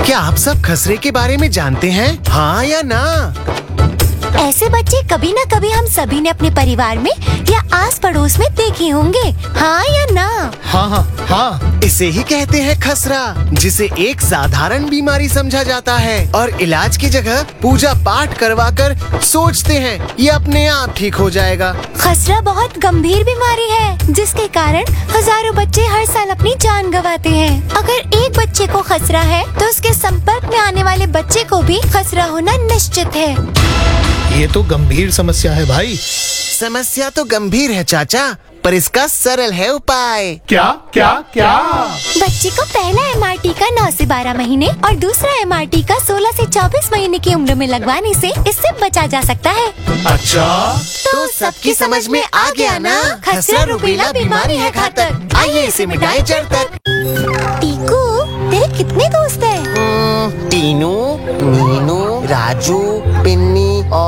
क्या आप सब खसरे के बारे में जानते हैं, हाँ या ना? ऐसे बच्चे कभी न कभी हम सभी ने अपने परिवार में या आस पड़ोस में देखे होंगे, हाँ या ना? हाँ हाँ हाँ, इसे ही कहते हैं खसरा, जिसे एक साधारण बीमारी समझा जाता है और इलाज की जगह पूजा पाठ करवाकर सोचते हैं ये अपने आप ठीक हो जाएगा। खसरा बहुत गंभीर बीमारी है जिसके कारण हजारों बच्चे हर साल अपनी जान गंवाते हैं। अगर एक बच्चे को खसरा है तो उसके संपर्क में आने वाले बच्चे को भी खसरा होना निश्चित है। ये तो गंभीर समस्या है भाई। समस्या तो गंभीर है चाचा, पर इसका सरल है उपाय। क्या क्या क्या? बच्चे को पहला MR टीका 9 से 12 महीने और दूसरा MR टीका 16 से 24 महीने की उम्र में लगवाने से इससे बचा जा सकता है। अच्छा, तो सबकी समझ में आ गया ना, खसरा रुबेला बीमारी है घातक। आइए इसे मिटाएं जड़ तक। टीकू, तेरे कितने दोस्त हैं? टीनू, मीनू, राजू, पिन्नी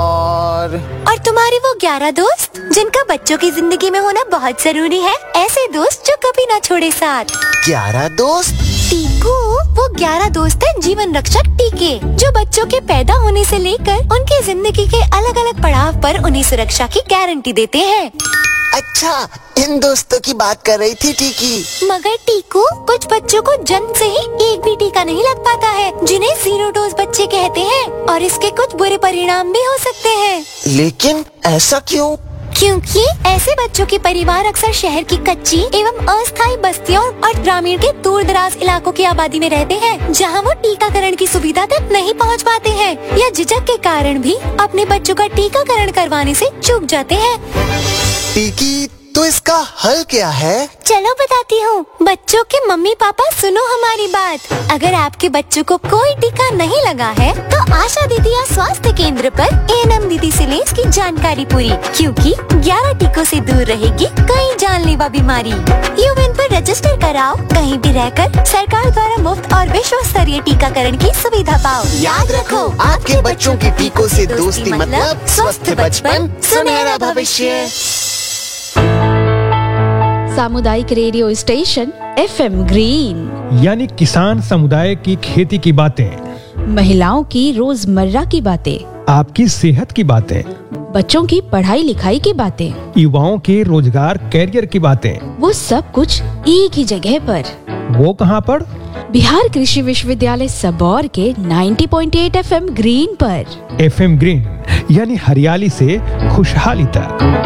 और तुम्हारे वो 11 दोस्त जिनका बच्चों की जिंदगी में होना बहुत जरूरी है। ऐसे दोस्त जो कभी ना छोड़े साथ। 11 दोस्त? टीकू, वो 11 दोस्त हैं जीवन रक्षक टीके, जो बच्चों के पैदा होने से लेकर उनकी जिंदगी के अलग अलग पड़ाव पर उन्हें सुरक्षा की गारंटी देते हैं। अच्छा, इन दोस्तों की बात कर रही थी टीकी। मगर टीकू, कुछ बच्चों को जन्म से ही एक भी टीका नहीं लग पाता है, जिन्हें 0 डोज बच्चे कहते हैं, और इसके कुछ बुरे परिणाम भी हो सकते हैं। लेकिन ऐसा क्यों? क्योंकि ऐसे बच्चों के परिवार अक्सर शहर की कच्ची एवं अस्थायी बस्तियों और ग्रामीण के दूर दराज इलाकों की आबादी में रहते हैं, जहां वो टीकाकरण की सुविधा तक नहीं पहुंच पाते हैं या झिझक के कारण भी अपने बच्चों का टीकाकरण करवाने से चूक जाते हैं। टीकी, तो इसका हल क्या है? चलो बताती हूँ। बच्चों के मम्मी पापा सुनो हमारी बात। अगर आपके बच्चों को कोई टीका नहीं लगा है तो आशा दीदी या स्वास्थ्य केंद्र पर ANM दीदी से लें इसकी जानकारी पूरी, क्योंकि 11 टीकों से दूर रहेगी कई जानलेवा बीमारी। यूविन पर रजिस्टर कराओ, कहीं भी रहकर सरकार द्वारा मुफ्त और विश्व स्तरीय टीकाकरण की सुविधा पाओ। याद रखो, आपके बच्चों की टीकों से दोस्ती मतलब स्वस्थ बचपन, सुनहरा भविष्य। सामुदायिक रेडियो स्टेशन FM ग्रीन, यानी किसान समुदाय की खेती की बातें, महिलाओं की रोजमर्रा की बातें, आपकी सेहत की बातें, बच्चों की पढ़ाई लिखाई की बातें, युवाओं के रोजगार कैरियर की बातें, वो सब कुछ एक ही जगह पर। वो कहाँ पर? बिहार कृषि विश्वविद्यालय सबौर के 90.8 FM ग्रीन पर। FM ग्रीन यानी हरियाली से खुशहाली तक।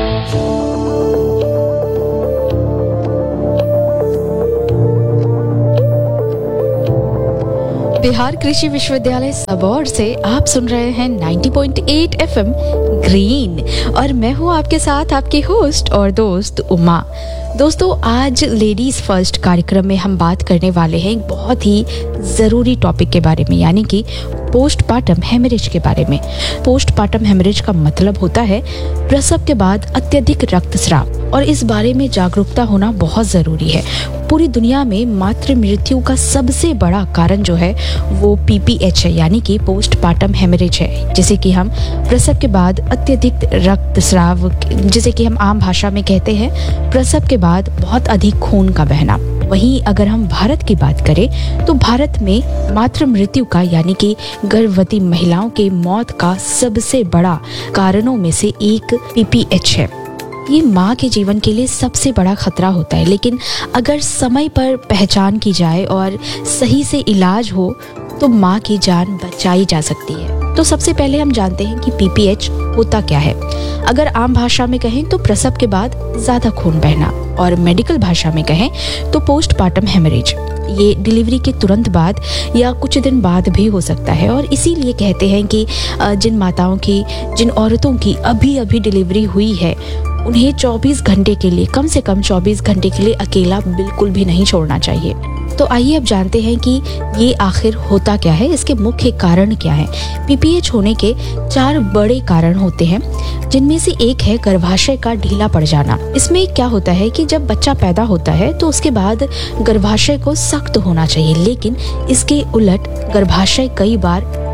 बिहार कृषि विश्वविद्यालय सबौर से आप सुन रहे हैं 90.8 FM ग्रीन, और मैं हूँ आपके साथ आपकी होस्ट और दोस्त उमा। दोस्तों, आज लेडीज फर्स्ट कार्यक्रम में हम बात करने वाले हैं एक बहुत ही ज़रूरी टॉपिक के बारे में, यानी कि पोस्टपार्टम हेमरेज के बारे में। पोस्टपार्टम हेमरेज का मतलब होता है प्रसव के बाद अत्यधिक रक्तस्राव, और इस बारे में जागरूकता होना बहुत ज़रूरी है। पूरी दुनिया में मातृ मृत्यु का सबसे बड़ा कारण जो है वो PPH है, यानी कि पोस्टपार्टम हेमरेज है, जिसे कि हम प्रसव के बाद अत्यधिक रक्तस्राव, जिसे कि हम आम भाषा में कहते हैं प्रसव के बाद बहुत अधिक खून का बहना। वहीं अगर हम भारत की बात करें तो भारत में मातृ मृत्यु का, यानी कि गर्भवती महिलाओं के मौत का सबसे बड़ा कारणों में से एक PPH है। ये माँ के जीवन के लिए सबसे बड़ा खतरा होता है, लेकिन अगर समय पर पहचान की जाए और सही से इलाज हो तो माँ की जान बचाई जा सकती है। तो सबसे पहले हम जानते हैं कि PPH होता क्या है। अगर आम भाषा में कहें तो प्रसव के बाद ज़्यादा खून बहना, और मेडिकल भाषा में कहें तो पोस्टपार्टम हेमरेज। ये डिलीवरी के तुरंत बाद या कुछ दिन बाद भी हो सकता है, और इसीलिए कहते हैं कि जिन औरतों की अभी अभी डिलीवरी हुई है उन्हें 24 घंटे के लिए, कम से कम 24 घंटे के लिए अकेला बिल्कुल भी नहीं छोड़ना चाहिए। तो आइए अब जानते हैं कि ये आखिर होता क्या है, इसके मुख्य कारण क्या है। PPH होने के 4 बड़े कारण होते हैं, जिनमें से एक है गर्भाशय का ढीला पड़ जाना। इसमें क्या होता है कि जब बच्चा पैदा होता है तो उसके बाद गर्भाशय को सख्त होना चाहिए, लेकिन इसके उलट गर्भाशय कई बार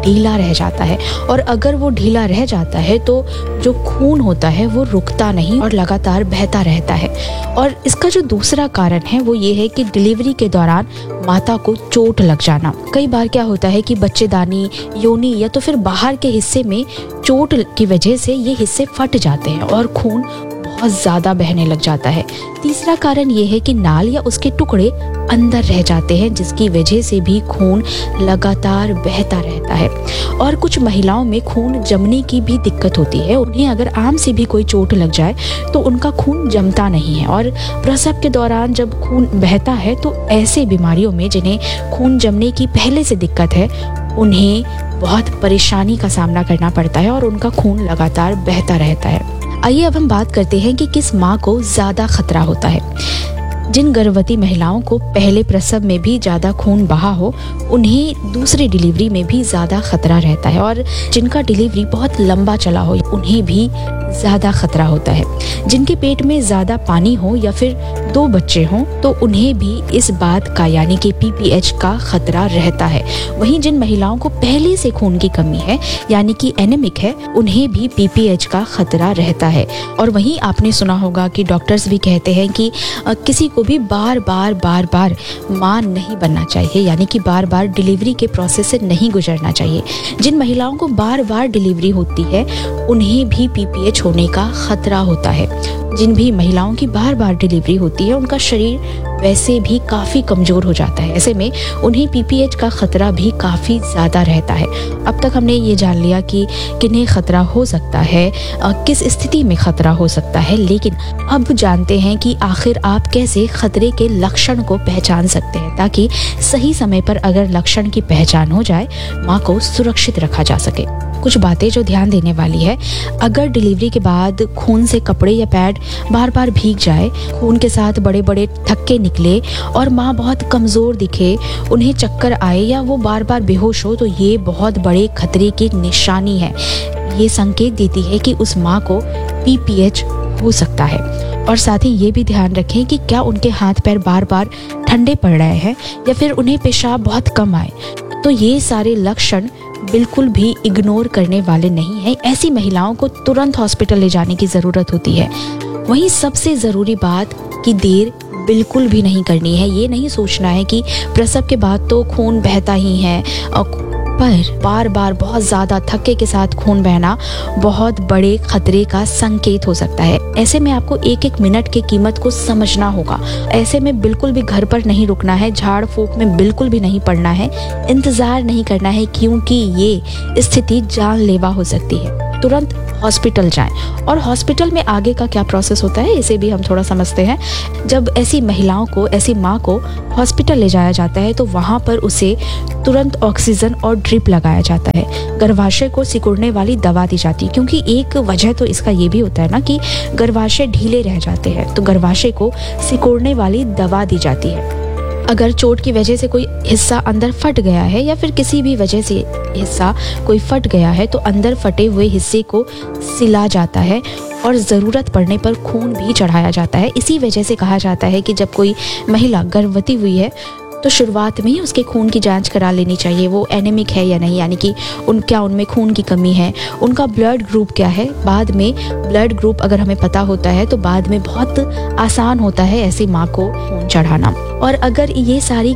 ढीला रह जाता है, और अगर वो ढीला रह जाता है तो जो खून होता है वो रुकता नहीं और लगातार बहता रहता है। और इसका जो दूसरा कारण है वो ये है कि डिलीवरी के दौरान माता को चोट लग जाना। कई बार क्या होता है कि बच्चेदानी, योनि या तो फिर बाहर के हिस्से में चोट की वजह से ये हिस्से फट जाते हैं और खून बहुत ज्यादा बहने लग जाता है। तीसरा कारण ये है कि नाल या उसके टुकड़े अंदर रह जाते हैं, जिसकी वजह से भी खून लगातार बहता रहता है। और कुछ महिलाओं में खून जमने की भी दिक्कत होती है। उन्हें अगर आम से भी कोई चोट लग जाए तो उनका खून जमता नहीं है, और प्रसव के दौरान जब खून बहता है तो ऐसे बीमारियों में जिन्हें खून जमने की पहले से दिक्कत है उन्हें बहुत परेशानी का सामना करना पड़ता है और उनका खून लगातार बहता रहता है। आइए अब हम बात करते हैं कि किस माँ को ज्यादा खतरा होता है। जिन गर्भवती महिलाओं को पहले प्रसव में भी ज्यादा खून बहा हो उन्हें दूसरी डिलीवरी में भी ज्यादा खतरा रहता है, और जिनका डिलीवरी बहुत लंबा चला हो उन्हें भी ज्यादा खतरा होता है। जिनके पेट में ज्यादा पानी हो या फिर 2 बच्चे हों तो उन्हें भी इस बात का यानी कि PPH का खतरा रहता है। वहीं जिन महिलाओं को पहले से खून की कमी है यानी कि एनीमिक है उन्हें भी PPH का खतरा रहता है। और वहीं आपने सुना होगा कि डॉक्टर्स भी कहते हैं कि किसी को भी बार बार मां नहीं बनना चाहिए, यानी कि बार बार डिलीवरी के प्रोसेस से नहीं गुजरना चाहिए। जिन महिलाओं को बार बार डिलीवरी होती है उन्हें भी PPH होने का खतरा होता है। जिन भी महिलाओं की बार बार डिलीवरी होती है उनका शरीर वैसे भी काफ़ी कमज़ोर हो जाता है, ऐसे में उन्हें PPH का खतरा भी काफ़ी ज़्यादा रहता है। अब तक हमने ये जान लिया कि किन्हें खतरा हो सकता है, किस स्थिति में खतरा हो सकता है, लेकिन अब जानते हैं कि आखिर आप कैसे खतरे के लक्षण को पहचान सकते हैं ताकि सही समय पर अगर लक्षण की पहचान हो जाए माँ को सुरक्षित रखा जा सके। कुछ बातें जो ध्यान देने वाली है, अगर डिलीवरी के बाद खून से कपड़े या पैड बार बार भीग जाए, खून के साथ बड़े बड़े थक्के निकले और माँ बहुत कमज़ोर दिखे, उन्हें चक्कर आए या वो बार बार बेहोश हो तो ये बहुत बड़े खतरे की निशानी है। ये संकेत देती है कि उस माँ को PPH हो सकता है। और साथ ही ये भी ध्यान रखें कि क्या उनके हाथ पैर बार बार ठंडे पड़ रहे हैं या फिर उन्हें पेशाब बहुत कम आए। तो ये सारे लक्षण बिल्कुल भी इग्नोर करने वाले नहीं हैं। ऐसी महिलाओं को तुरंत हॉस्पिटल ले जाने की ज़रूरत होती है। वहीं सबसे ज़रूरी बात कि देर बिल्कुल भी नहीं करनी है। ये नहीं सोचना है कि प्रसव के बाद तो खून बहता ही है, पर बार बार बहुत ज़्यादा थक्के के साथ खून बहना बहुत बड़े खतरे का संकेत हो सकता है। ऐसे में आपको एक एक मिनट की कीमत को समझना होगा। ऐसे में बिल्कुल भी घर पर नहीं रुकना है, झाड़ फूंक में बिल्कुल भी नहीं पड़ना है, इंतज़ार नहीं करना है, क्योंकि ये स्थिति जानलेवा हो सकती है। तुरंत हॉस्पिटल जाएं। और हॉस्पिटल में आगे का क्या प्रोसेस होता है इसे भी हम थोड़ा समझते हैं। जब ऐसी महिलाओं को, ऐसी माँ को हॉस्पिटल ले जाया जाता है तो वहाँ पर उसे तुरंत ऑक्सीजन और ड्रिप लगाया जाता है। गर्भाशय को सिकुड़ने वाली दवा दी जाती है, क्योंकि एक वजह तो इसका ये भी होता है ना कि गर्भाशय ढीले रह जाते हैं, तो गर्भाशय को सिकुड़ने वाली दवा दी जाती है। अगर चोट की वजह से कोई हिस्सा अंदर फट गया है या फिर किसी भी वजह से हिस्सा कोई फट गया है तो अंदर फटे हुए हिस्से को सिला जाता है और ज़रूरत पड़ने पर खून भी चढ़ाया जाता है। इसी वजह से कहा जाता है कि जब कोई महिला गर्भवती हुई है तो शुरुआत में ही उसके खून की जांच करा लेनी चाहिए, वो एनीमिक है या नहीं, यानी कि क्या उनमें खून की कमी है, उनका ब्लड ग्रुप क्या है। बाद में ब्लड ग्रुप अगर हमें पता होता है तो बाद में बहुत आसान होता है ऐसी माँ को खून चढ़ाना। और अगर ये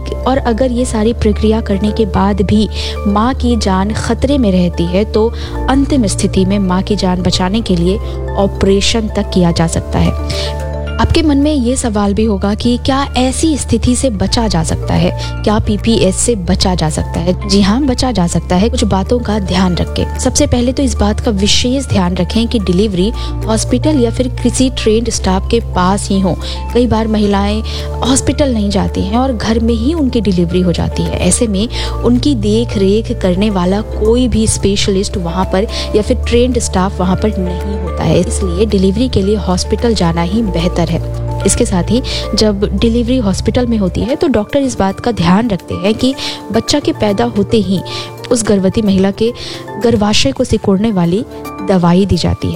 सारी प्रक्रिया करने के बाद भी माँ की जान खतरे में रहती है तो अंतिम स्थिति में माँ की जान बचाने के लिए ऑपरेशन तक किया जा सकता है। आपके मन में ये सवाल भी होगा कि क्या ऐसी स्थिति से बचा जा सकता है, क्या PPH से बचा जा सकता है? जी हाँ, बचा जा सकता है। कुछ बातों का ध्यान रखें। सबसे पहले तो इस बात का विशेष ध्यान रखें कि डिलीवरी हॉस्पिटल या फिर किसी ट्रेन्ड स्टाफ के पास ही हो। कई बार महिलाएं हॉस्पिटल नहीं जाती हैं और घर में ही उनकी डिलीवरी हो जाती है। ऐसे में उनकी देख रेख करने वाला कोई भी स्पेशलिस्ट वहाँ पर या फिर ट्रेन्ड स्टाफ वहाँ पर नहीं होता है, इसलिए डिलीवरी के लिए हॉस्पिटल जाना ही बेहतर है। इसके साथ ही जब डिलीवरी हॉस्पिटल में होती है तो डॉक्टर इस बात का ध्यान रखते हैं कि बच्चा के पैदा होते ही उस गर्भवती महिला के गर्भाशय को सिकोड़ने वाली दवाई दी जाती है।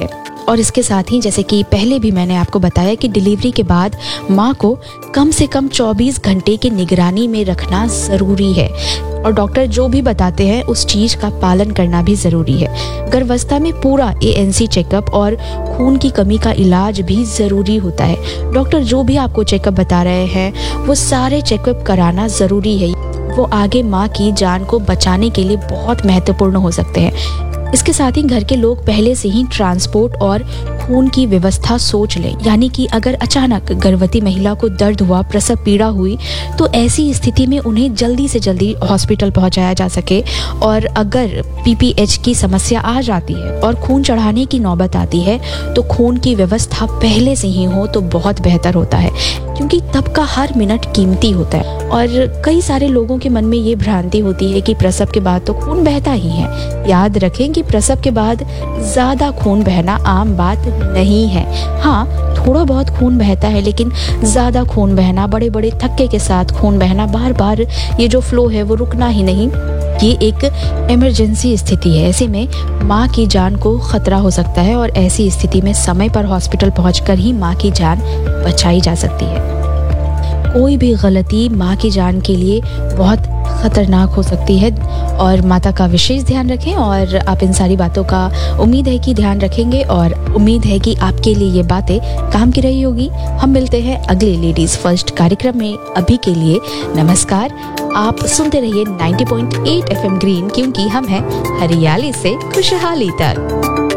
और इसके साथ ही जैसे कि पहले भी मैंने आपको बताया कि डिलीवरी के बाद माँ को कम से कम 24 घंटे की निगरानी में रखना ज़रूरी है और डॉक्टर जो भी बताते हैं उस चीज़ का पालन करना भी ज़रूरी है। गर्भावस्था में पूरा ANC चेकअप और खून की कमी का इलाज भी ज़रूरी होता है। डॉक्टर जो भी आपको चेकअप बता रहे हैं वो सारे चेकअप कराना ज़रूरी है। वो आगे माँ की जान को बचाने के लिए बहुत महत्वपूर्ण हो सकते हैं। इसके साथ ही घर के लोग पहले से ही ट्रांसपोर्ट और खून की व्यवस्था सोच लें, यानी कि अगर अचानक गर्भवती महिला को दर्द हुआ, प्रसव पीड़ा हुई, तो ऐसी स्थिति में उन्हें जल्दी से जल्दी हॉस्पिटल पहुंचाया जा सके। और अगर PPH की समस्या आ जाती है और खून चढ़ाने की नौबत आती है तो खून की व्यवस्था पहले से ही हो तो बहुत बेहतर होता है, क्योंकि तब का हर मिनट कीमती होता है। और कई सारे लोगों के मन में ये भ्रांति होती है कि प्रसव के बाद तो खून बहता ही है। याद रखें कि प्रसव के बाद ज़्यादा खून बहना आम बात नहीं है। हाँ, थोड़ा बहुत खून बहता है, लेकिन ज़्यादा खून बहना, बड़े बड़े थक्के के साथ खून बहना, बार बार ये जो फ्लो है वो रुकना ही नहीं, ये एक इमरजेंसी स्थिति है। ऐसे में माँ की जान को खतरा हो सकता है और ऐसी स्थिति में समय पर हॉस्पिटल पहुंचकर ही माँ की जान बचाई जा सकती है। कोई भी गलती माँ की जान के लिए बहुत खतरनाक हो सकती है और माता का विशेष ध्यान रखें। और आप इन सारी बातों का उम्मीद है कि ध्यान रखेंगे और उम्मीद है कि आपके लिए ये बातें काम की रही होगी। हम मिलते हैं अगले लेडीज फर्स्ट कार्यक्रम में। अभी के लिए नमस्कार। आप सुनते रहिए 90.8 FM ग्रीन, क्योंकि हम हैं हरियाली से खुशहाली तक।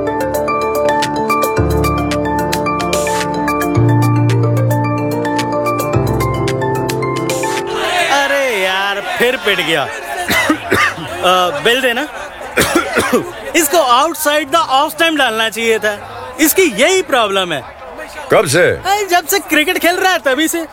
फिर पिट गया। बिल देना। इसको आउटसाइड द ऑफ टाइम डालना चाहिए था। इसकी यही प्रॉब्लम है। कब से? जब से क्रिकेट खेल रहा है तभी से।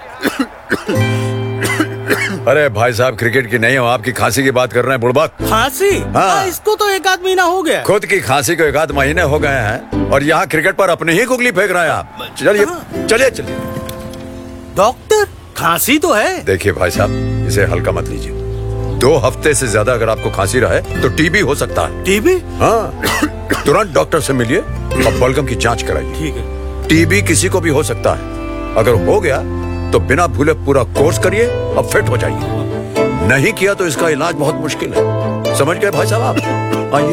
अरे भाई साहब, क्रिकेट की नहीं हो, आपकी खांसी की बात कर रहे हैं बुड़बक। खांसी? हाँ। इसको तो 1 महीना हो गया। खुद की खांसी को 1 महीने हो गए हैं और यहाँ क्रिकेट पर अपने ही गुगली फेंक रहे हैं आप। चलिए चलिए चलिए। डॉक्टर, खांसी तो है। देखिए भाई साहब, इसे हल्का मत लीजिए। 2 हफ्ते से ज्यादा अगर आपको खांसी रहे तो TB हो सकता है। TB? हाँ, तुरंत डॉक्टर से मिलिए और बलगम की जांच कराइए। ठीक है। TB किसी को भी हो सकता है। अगर हो गया तो बिना भूले पूरा कोर्स करिए और फिट हो जाइए। नहीं किया तो इसका इलाज बहुत मुश्किल है। समझ गए भाई साहब आप? आइए।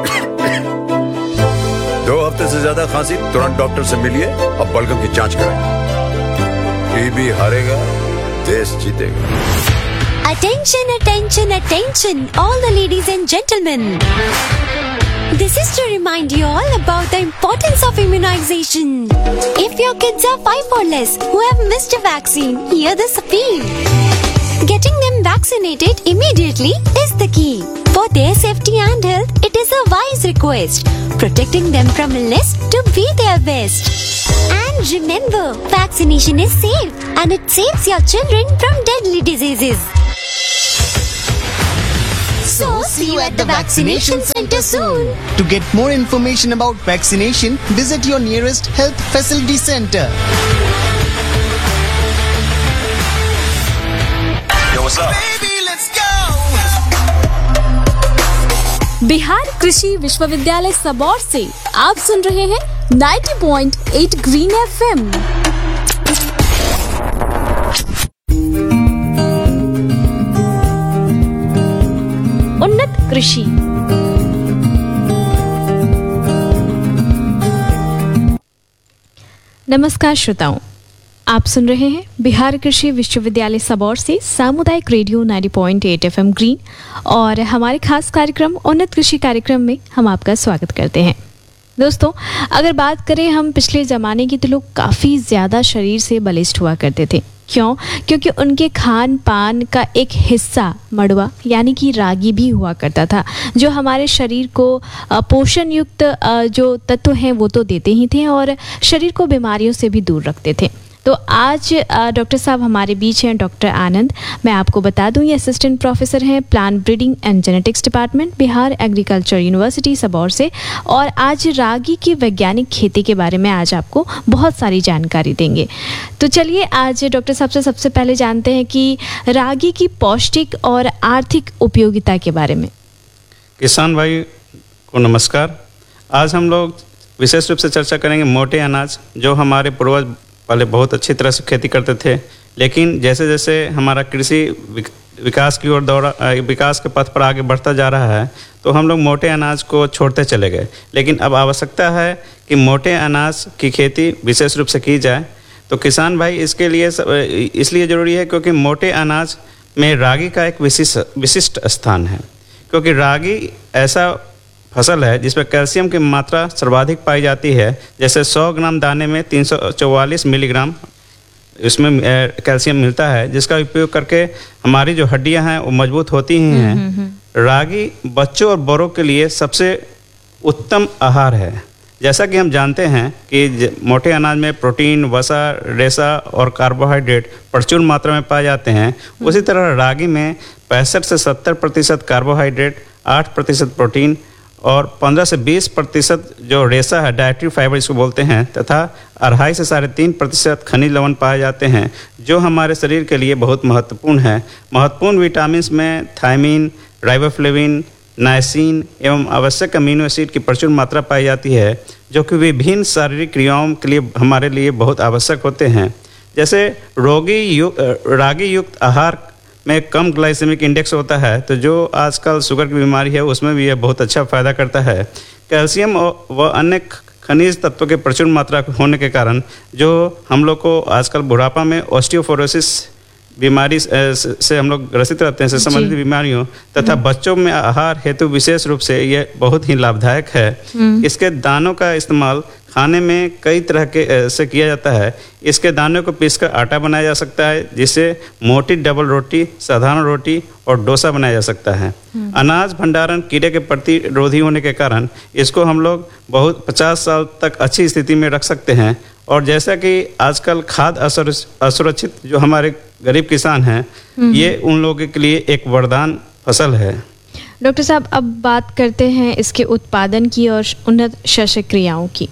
2 हफ्ते से ज्यादा खांसी, तुरंत डॉक्टर से मिलिए और बलगम की जांच कराइए। TB हारेगा, देश जीतेगा। Attention, attention, attention, all the ladies and gentlemen. This is to remind you all about the importance of immunization. If your kids are 5 or less who have missed a vaccine, hear this appeal. Getting them vaccinated immediately is the key. For their safety and health, it is a wise request. Protecting them from illness to be their best. And remember, vaccination is safe and it saves your children from deadly diseases. So, see you at the vaccination center soon. To get more information about vaccination, visit your nearest health facility center. Yo, what's up? Baby, let's go. Bihar कृषि विश्वविद्यालय सबौर से आप सुन रहे हैं 90.8 green FM। उन्नत कृषि। नमस्कार श्रोताओं, आप सुन रहे हैं बिहार कृषि विश्वविद्यालय सबौर से सामुदायिक रेडियो 90.8 FM ग्रीन और हमारे खास कार्यक्रम उन्नत कृषि कार्यक्रम में हम आपका स्वागत करते हैं। दोस्तों, अगर बात करें हम पिछले ज़माने की, तो लोग काफ़ी ज़्यादा शरीर से बलिष्ठ हुआ करते थे। क्यों? क्योंकि उनके खान पान का एक हिस्सा मड़वा यानी कि रागी भी हुआ करता था, जो हमारे शरीर को पोषण युक्त जो तत्व हैं वो तो देते ही थे और शरीर को बीमारियों से भी दूर रखते थे। तो आज डॉक्टर साहब हमारे बीच हैं, डॉक्टर आनंद। मैं आपको बता दूं, ये असिस्टेंट प्रोफेसर हैं plant breeding and genetics department, Bihar agriculture university Sabour से, और आज रागी की वैज्ञानिक खेती के बारे में आज आपको बहुत सारी जानकारी देंगे। तो चलिए आज डॉक्टर साहब से सबसे पहले जानते हैं कि रागी की पौष्टिक और आर्थिक उपयोगिता के बारे में। किसान भाई को नमस्कार। आज हम लोग विशेष रूप से चर्चा करेंगे मोटे अनाज, जो हमारे पूर्वज पहले बहुत अच्छी तरह से खेती करते थे, लेकिन जैसे जैसे हमारा कृषि विकास की ओर विकास के पथ पर आगे बढ़ता जा रहा है, तो हम लोग मोटे अनाज को छोड़ते चले गए। लेकिन अब आवश्यकता है कि मोटे अनाज की खेती विशेष रूप से की जाए। तो किसान भाई इसके लिए इसलिए ज़रूरी है क्योंकि मोटे अनाज में रागी का एक विशिष्ट स्थान है, क्योंकि रागी ऐसा फसल है जिसमें कैल्शियम की मात्रा सर्वाधिक पाई जाती है। जैसे 100 ग्राम दाने में 344 मिलीग्राम इसमें कैल्शियम मिलता है, जिसका उपयोग करके हमारी जो हड्डियां हैं वो मजबूत होती ही हैं। रागी बच्चों और बड़ों के लिए सबसे उत्तम आहार है। जैसा कि हम जानते हैं कि मोटे अनाज में प्रोटीन, वसा, रेशा और कार्बोहाइड्रेट प्रचुर मात्रा में पाए जाते हैं। उसी तरह रागी में 65 से 70% कार्बोहाइड्रेट, 8% प्रोटीन और 15 से 20% जो रेशा है, डाइटरी फाइबर इसको बोलते हैं, तथा 2.5 से 3.5% खनिज लवण पाए जाते हैं, जो हमारे शरीर के लिए बहुत महत्वपूर्ण है। महत्वपूर्ण विटामिन में थायमीन, राइबोफ्लेविन, नाइसिन एवं आवश्यक अमीनो एसिड की प्रचुर मात्रा पाई जाती है, जो कि विभिन्न शारीरिक क्रियाओं के लिए हमारे लिए बहुत आवश्यक होते हैं। जैसे रागी युक्त आहार में कम ग्लाइसेमिक इंडेक्स होता है, तो जो आजकल शुगर की बीमारी है उसमें भी यह बहुत अच्छा फ़ायदा करता है। कैल्शियम व अन्य खनिज तत्वों के प्रचुर मात्रा होने के कारण जो हम लोग को आजकल बुढ़ापा में ऑस्टियोपोरोसिस बीमारी से हम लोग ग्रसित रहते हैं, से संबंधित बीमारियों, तथा बच्चों में आहार हेतु विशेष रूप से ये बहुत ही लाभदायक है। इसके दानों का इस्तेमाल खाने में कई तरह के से किया जाता है। इसके दानों को पीसकर आटा बनाया जा सकता है, जिससे मोटी डबल रोटी, साधारण रोटी और डोसा बनाया जा सकता है। अनाज भंडारण कीड़े के प्रतिरोधी होने के कारण इसको हम लोग बहुत 50 साल तक अच्छी स्थिति में रख सकते हैं। और जैसा कि आजकल खाद्य असुरक्षित जो हमारे गरीब किसान हैं, ये उन लोगों के लिए एक वरदान फसल है। डॉक्टर साहब, अब बात करते हैं इसके उत्पादन की और उन्नत शस्य क्रियाओं की।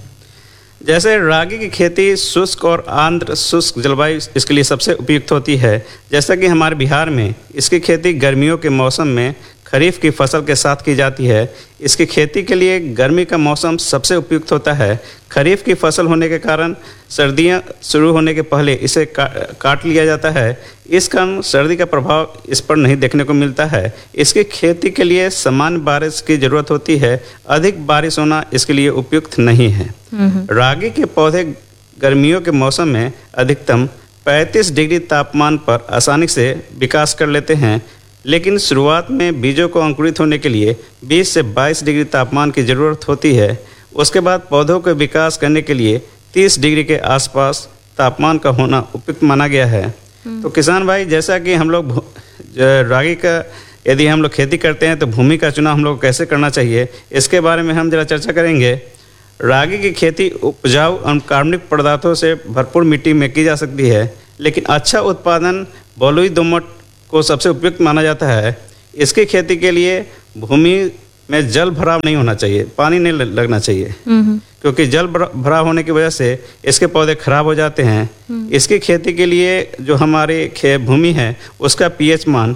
जैसे रागी की खेती शुष्क और आर्द्र शुष्क जलवायु इसके लिए सबसे उपयुक्त होती है। जैसा कि हमारे बिहार में इसकी खेती गर्मियों के मौसम में खरीफ की फसल के साथ की जाती है। इसकी खेती के लिए गर्मी का मौसम सबसे उपयुक्त होता है। खरीफ की फसल होने के कारण सर्दियां शुरू होने के पहले इसे काट लिया जाता है। इस कारण सर्दी का प्रभाव इस पर नहीं देखने को मिलता है। इसकी खेती के लिए सामान्य बारिश की जरूरत होती है। अधिक बारिश होना इसके लिए उपयुक्त नहीं है। रागी के पौधे गर्मियों के मौसम में अधिकतम 35 डिग्री तापमान पर आसानी से विकास कर लेते हैं, लेकिन शुरुआत में बीजों को अंकुरित होने के लिए 20 से 22 डिग्री तापमान की ज़रूरत होती है। उसके बाद पौधों के विकास करने के लिए 30 डिग्री के आसपास तापमान का होना उपयुक्त माना गया है। तो किसान भाई, जैसा कि हम लोग रागी का यदि हम लोग खेती करते हैं तो भूमि का चुनाव हम लोग को कैसे करना चाहिए, इसके बारे में हम जरा चर्चा करेंगे। रागी की खेती उपजाऊ और कार्बनिक पदार्थों से भरपूर मिट्टी में की जा सकती है, लेकिन अच्छा उत्पादन बलुई दोमट को सबसे उपयुक्त माना जाता है। इसकी खेती के लिए भूमि में जल भराव नहीं होना चाहिए, पानी नहीं लगना चाहिए, क्योंकि जल भराव होने की वजह से इसके पौधे खराब हो जाते हैं। इसकी खेती के लिए जो हमारी भूमि है उसका पीएच मान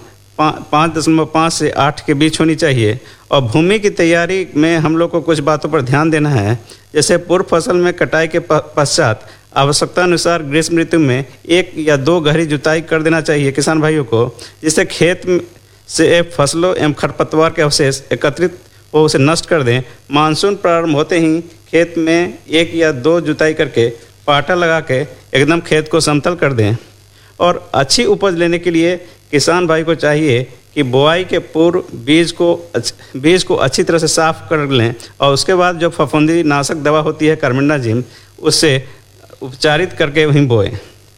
5.5 से 8 के बीच होनी चाहिए। और भूमि की तैयारी में हम लोग को कुछ बातों पर ध्यान देना है। जैसे पूर्व फसल में कटाई के पश्चात आवश्यकता अनुसार ग्रीष्म ऋतु में 1 या 2 गहरी जुताई कर देना चाहिए किसान भाइयों को, जिससे खेत से फसलों एवं खरपतवार के अवशेष एकत्रित हो उसे नष्ट कर दें। मानसून प्रारंभ होते ही खेत में 1 या 2 जुताई करके पाटा लगा के एकदम खेत को समतल कर दें। और अच्छी उपज लेने के लिए किसान भाई को चाहिए कि बुआई के पूर्व बीज को अच्छी तरह से साफ कर लें, और उसके बाद जो फफूंदी नाशक दवा होती है कार्बेंडाजिम, उससे उपचारित करके वहीं बोएं।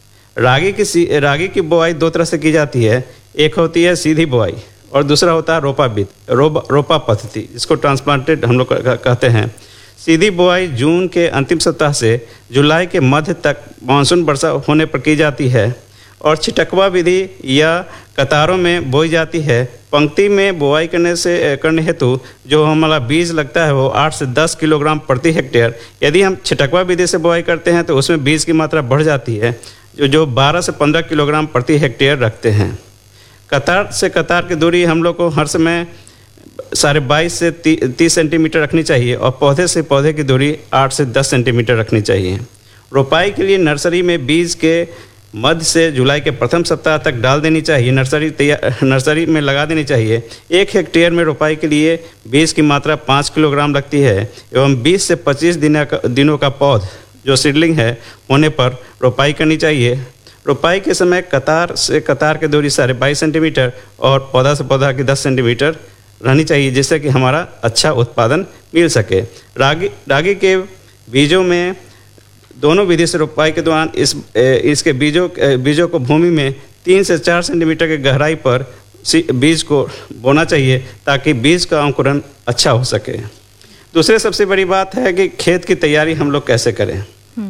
रागी की बुआई 2 तरह से की जाती है। एक होती है सीधी बुआई और दूसरा होता है रोपा पद्धति, जिसको ट्रांसप्लांटेड हम लोग कहते हैं। सीधी बुआई जून के अंतिम सप्ताह से जुलाई के मध्य तक मानसून वर्षा होने पर की जाती है, और छिटकवा विधि या कतारों में बोई जाती है। पंक्ति में बुआई करने हेतु जो हमारा बीज लगता है वो 8 से 10 किलोग्राम प्रति हेक्टेयर। यदि हम छिटकवा विधि से बुआई करते हैं तो उसमें बीज की मात्रा बढ़ जाती है, जो 12 से 15 किलोग्राम प्रति हेक्टेयर रखते हैं। कतार से कतार की दूरी हम लोग को हर समय 22.5 से 30 सेंटीमीटर रखनी चाहिए और पौधे से पौधे की दूरी 8 से 10 सेंटीमीटर रखनी चाहिए। रोपाई के लिए नर्सरी में बीज के मध्य से जुलाई के प्रथम सप्ताह तक डाल देनी चाहिए। नर्सरी में लगा देनी चाहिए। 1 हेक्टेयर में रोपाई के लिए बीज की मात्रा 5 किलोग्राम लगती है एवं 20 से 25 दिनों का पौध जो सीडलिंग है होने पर रोपाई करनी चाहिए। रोपाई के समय कतार से कतार की दूरी 22.5 सेंटीमीटर और पौधा से पौधा की 10 सेंटीमीटर रहनी चाहिए, जिससे कि हमारा अच्छा उत्पादन मिल सके। रागी के बीजों में दोनों विधि से रोपाई के दौरान इसके बीजों को भूमि में 3 से 4 सेंटीमीटर की गहराई पर बीज को बोना चाहिए ताकि बीज का अंकुरण अच्छा हो सके। दूसरी सबसे बड़ी बात है कि खेत की तैयारी हम लोग कैसे करें।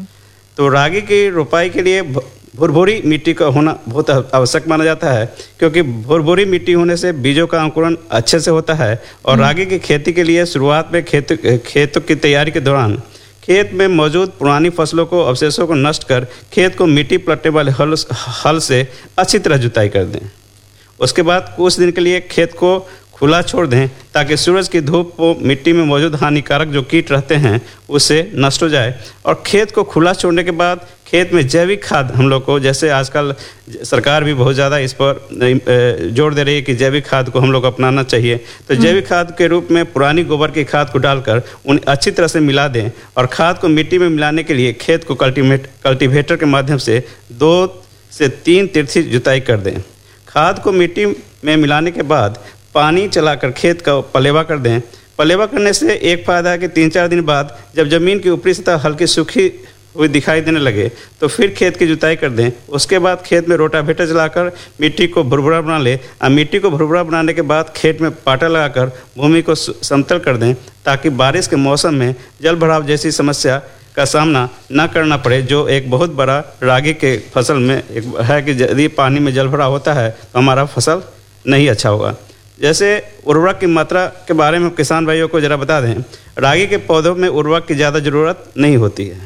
तो रागी की रोपाई के लिए भुरभुरी मिट्टी का होना बहुत आवश्यक माना जाता है, क्योंकि भुरभुरी मिट्टी होने से बीजों का अंकुरण अच्छे से होता है। और रागी की खेती के लिए शुरुआत में खेतों की तैयारी के दौरान खेत में मौजूद पुरानी फसलों को अवशेषों को नष्ट कर खेत को मिट्टी पलटने वाले हल से अच्छी तरह जुताई कर दें। उसके बाद कुछ दिन के लिए खेत को खुला छोड़ दें ताकि सूरज की धूप को मिट्टी में मौजूद हानिकारक जो कीट रहते हैं उससे नष्ट हो जाए। और खेत को खुला छोड़ने के बाद खेत में जैविक खाद हम लोग को, जैसे आजकल सरकार भी बहुत ज़्यादा इस पर जोर दे रही है कि जैविक खाद को हम लोग अपनाना चाहिए, तो जैविक खाद के रूप में पुरानी गोबर की खाद को डालकर उन्हें अच्छी तरह से मिला दें। और खाद को मिट्टी में मिलाने के लिए खेत को कल्टीवेटर के माध्यम से 2 से 3 तिरछी जुताई कर दें। खाद को मिट्टी में मिलाने के बाद पानी चलाकर खेत का पलेवा कर दें। पलेवा करने से एक फ़ायदा है कि 3-4 दिन बाद जब ज़मीन की ऊपरी सतह हल्की सूखी हुई दिखाई देने लगे तो फिर खेत की जुताई कर दें। उसके बाद खेत में रोटावेटर चलाकर मिट्टी को भुरभुरा बना लें। और मिट्टी को भुरभुरा बनाने के बाद खेत में पाटा लगाकर भूमि को समतल कर दें ताकि बारिश के मौसम में जल भराव जैसी समस्या का सामना न करना पड़े, जो एक बहुत बड़ा रागी के फसल में एक है कि यदि पानी में जल भराव होता है तो हमारा फसल नहीं अच्छा होगा। जैसे उर्वरक की मात्रा के बारे में किसान भाइयों को ज़रा बता दें। रागी के पौधों में उर्वरक की ज़्यादा ज़रूरत नहीं होती है।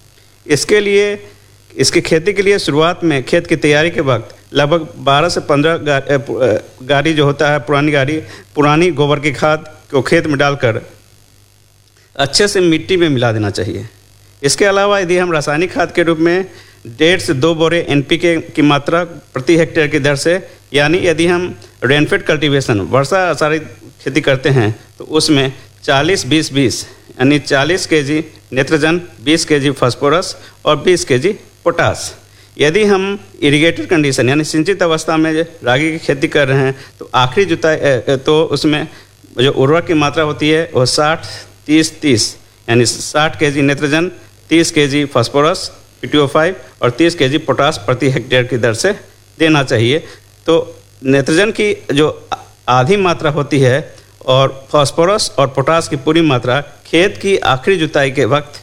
इसकी खेती के लिए शुरुआत में खेत की तैयारी के वक्त लगभग 12 से 15 गाड़ी जो होता है पुरानी गोबर की खाद को खेत में डालकर अच्छे से मिट्टी में मिला देना चाहिए। इसके अलावा यदि हम रासायनिक खाद के रूप में 1.5 से 2 बोरे NPK की मात्रा प्रति हेक्टेयर की दर से, यानी यदि हम रेनफेड कल्टीवेशन वर्षा आधारित खेती करते हैं तो उसमें 40-20-20 यानी 40 kg नेत्रजन, 20 kg फास्फोरस और 20 kg पोटास। यदि हम इरिगेटेड कंडीशन यानी सिंचित अवस्था में रागी की खेती कर रहे हैं तो आखिरी जुताई तो उसमें जो उर्वरक की मात्रा होती है वो 60-30-30 यानी 60 kg नेत्रजन, 30 kg फास्फोरस P2O5 और 30 kg पोटास प्रति हेक्टेयर की दर से देना चाहिए। तो नेत्रजन की जो आधी मात्रा होती है और फास्फोरस और पोटास की पूरी मात्रा खेत की आखिरी जुताई के वक्त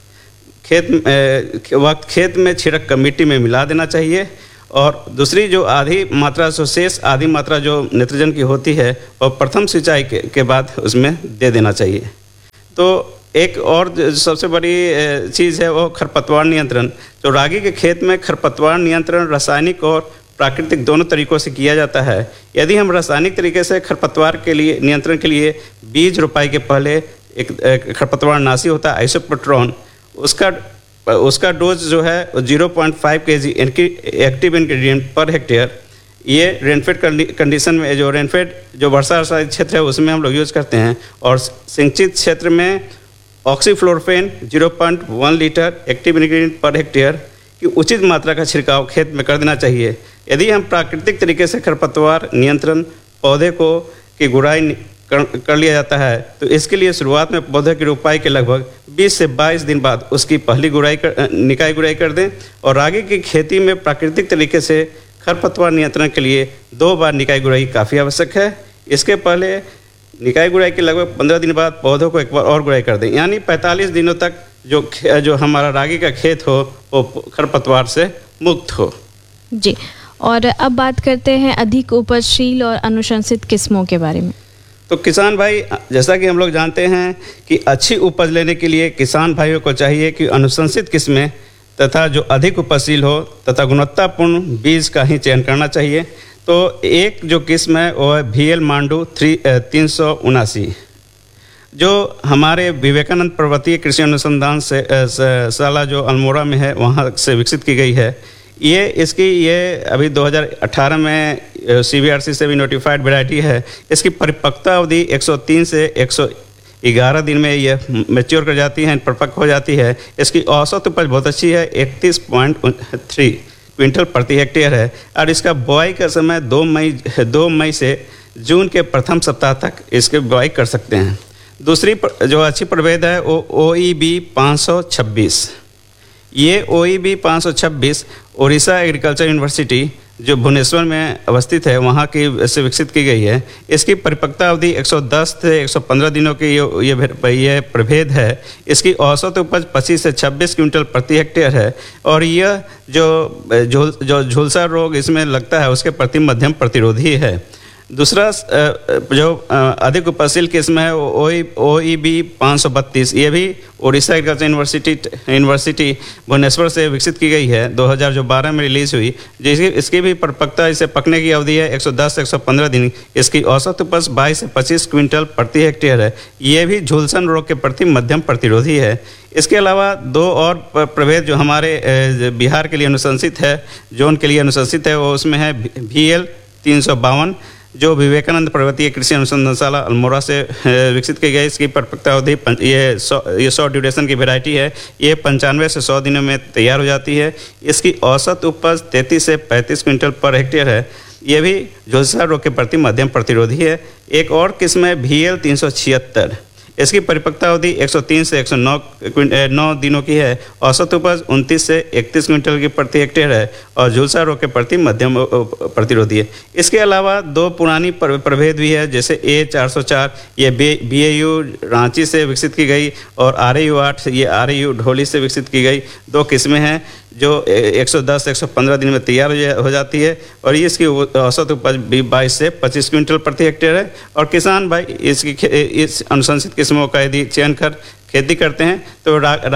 खेत में छिड़क कर मिट्टी में मिला देना चाहिए। और दूसरी जो आधी मात्रा शेष आधी मात्रा जो नेत्रजन की होती है और प्रथम सिंचाई के बाद उसमें दे देना चाहिए। तो एक और सबसे बड़ी चीज़ है वो खरपतवार नियंत्रण। जो रागी के खेत में खरपतवार नियंत्रण रासायनिक और प्राकृतिक दोनों तरीकों से किया जाता है। यदि हम रासायनिक तरीके से खरपतवार के लिए नियंत्रण के लिए बीज रोपाई के पहले एक खरपतवार नाशी होता है आइसोप्रोट्रॉन, उसका डोज जो है 0.5 kg active ingredient per hectare, ये रेनफेड कंडीशन में जो रेनफेड जो वर्षा आधारित क्षेत्र है उसमें हम लोग यूज़ करते हैं। और सिंचित क्षेत्र में ऑक्सीफ्लोरोफेन 0.1 litre active ingredient per hectare की उचित मात्रा का छिड़काव खेत में कर देना चाहिए। यदि हम प्राकृतिक तरीके से खरपतवार नियंत्रण पौधे को की गुड़ाई कर लिया जाता है तो इसके लिए शुरुआत में पौधे की रोपाई के लगभग 20 से 22 दिन बाद उसकी पहली निकाई गुड़ाई कर दें। और रागी की खेती में प्राकृतिक तरीके से खरपतवार नियंत्रण के लिए 2 बार निकाई गुड़ाई काफ़ी आवश्यक है। इसके पहले निकाई गुड़ाई के लगभग 15 दिन बाद पौधों को एक बार और गुड़ाई कर दें, यानी 45 दिनों तक जो हमारा रागी का खेत हो वो खरपतवार से मुक्त हो। जी, और अब बात करते हैं अधिक उपजशील और अनुशंसित किस्मों के बारे में। तो किसान भाई, जैसा कि हम लोग जानते हैं कि अच्छी उपज लेने के लिए किसान भाइयों को चाहिए कि अनुशंसित किस्में तथा जो अधिक उपजशील हो तथा गुणवत्तापूर्ण बीज का ही चयन करना चाहिए। तो एक जो किस्म है वो है VL मांडू 379, जो हमारे विवेकानंद पर्वतीय कृषि अनुसंधान से शाला जो अल्मोड़ा में है वहाँ से विकसित की गई है। ये अभी 2018 में CBRC से भी नोटिफाइड वैरायटी है। इसकी परिपक्वता अवधि 103 से 111 दिन में यह मैच्योर कर जाती है, परिपक्व हो जाती है। इसकी औसत उपज बहुत अच्छी है, 31.3 क्विंटल प्रति हेक्टेयर है और इसका बुआई का समय 2 मई से जून के प्रथम सप्ताह तक इसकी बुआई कर सकते हैं। दूसरी जो अच्छी प्रभेद है वो OEB 526। ये OEB 526 उड़ीसा एग्रीकल्चर यूनिवर्सिटी जो भुवनेश्वर में अवस्थित है वहाँ की से विकसित की गई है। इसकी परिपक्वता अवधि 110 से 115 दिनों की ये प्रभेद है। इसकी औसत उपज 25 से 26 क्विंटल प्रति हेक्टेयर है और यह जो झुलसा रोग इसमें लगता है उसके प्रति मध्यम प्रतिरोधी है। दूसरा जो अधिक उपशील किस्म है OEB 532, ये भी उड़ीसा एग्रीकल्चर यूनिवर्सिटी भुवनेश्वर से विकसित की गई है, 2012 में रिलीज हुई। इसकी भी परिपक्वता इसे पकने की अवधि है 110 से 115 दिन। इसकी औसत उपज 22 से 25 क्विंटल प्रति हेक्टेयर है। ये भी झुलसन रोग के प्रति मध्यम प्रतिरोधी है। इसके अलावा 2 और प्रभेद जो हमारे बिहार के लिए अनुशंसित है, जोन के लिए अनुशंसित है, वो उसमें है VL 352 जो विवेकानंद पर्वतीय कृषि अनुसंधानशाला अल्मोड़ा से विकसित की गई। इसकी परिपक्वता अवधि ये 100 ड्यूरेशन की वैरायटी है। ये 95 से 100 दिनों में तैयार हो जाती है। इसकी औसत उपज 33 से 35 क्विंटल पर हेक्टेयर है। ये भी झुलसा रोग के प्रति मध्यम प्रतिरोधी है। एक और किस्म है VL 376। इसकी परिपक्वता अवधि 103 से 109 दिनों की है। औसत उपज 29 से 31 क्विंटल की प्रति हेक्टेयर है और झुलसा रोग के प्रति मध्यम प्रतिरोधी है। इसके अलावा 2 पुरानी प्रभेद भी है, जैसे A404 ये BAU रांची से विकसित की गई और RAU 8 ये RAU ढोली से विकसित की गई। 2 किस्में हैं जो 110 से 115 दिन में तैयार हो जाती है और ये इसकी औसत उपज 22 से 25 क्विंटल प्रति हेक्टेयर है। और किसान भाई इस अनुशंसित किस्मों का यदि चयन कर खेती करते हैं तो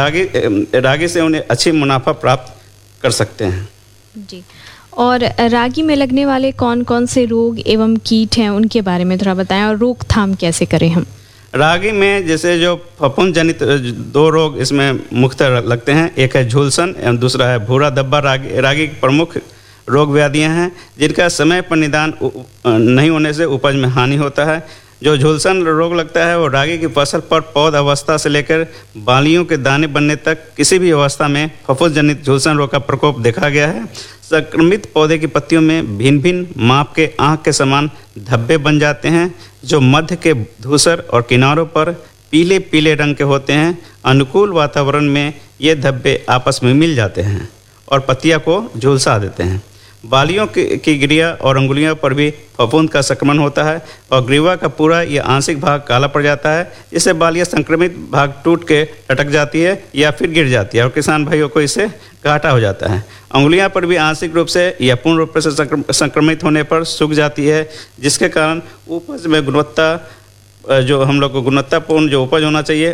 रागी से उन्हें अच्छी मुनाफा प्राप्त कर सकते हैं। जी, और रागी में लगने वाले कौन कौन से रोग एवं कीट हैं उनके बारे में थोड़ा बताएं और रोकथाम कैसे करें हम। रागी में जैसे जो फफूंद जनित 2 रोग इसमें मुख्यतः लगते हैं, एक है झुलसन एवं दूसरा है भूरा धब्बा। रागी की प्रमुख रोग व्याधियां हैं जिनका समय पर निदान नहीं होने से उपज में हानि होता है। जो झुलसन रोग लगता है वो रागी की फसल पर पौध अवस्था से लेकर बालियों के दाने बनने तक किसी भी अवस्था में फफूंद जनित झुलसन रोग का प्रकोप देखा गया है। संक्रमित पौधे की पत्तियों में भिन्न भिन्न माप के आँख के समान धब्बे बन जाते हैं जो मध्य के धूसर और किनारों पर पीले पीले रंग के होते हैं। अनुकूल वातावरण में ये धब्बे आपस में मिल जाते हैं और पत्तियां को झुलसा देते हैं। बालियों की गिरिया और अंगुलियों पर भी फफूंद का संक्रमण होता है और ग्रीवा का पूरा या आंशिक भाग काला पड़ जाता है। इससे बालियां संक्रमित भाग टूट के लटक जाती है या फिर गिर जाती है और किसान भाइयों को इससे घाटा हो जाता है। अंगुलियां पर भी आंशिक रूप से या पूर्ण रूप से संक्रमित होने पर सूख जाती है, जिसके कारण उपज में गुणवत्ता जो हम लोग को गुणवत्तापूर्ण जो उपज होना चाहिए